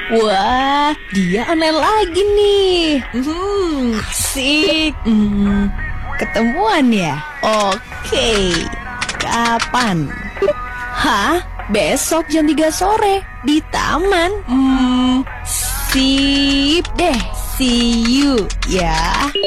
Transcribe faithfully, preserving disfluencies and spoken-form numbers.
Wah, dia online lagi nih. Hmm, asik. Hmm, ketemuan ya? Oke. Kapan? Hah? Besok jam tiga sore di taman. Hmm, sip deh. See you ya.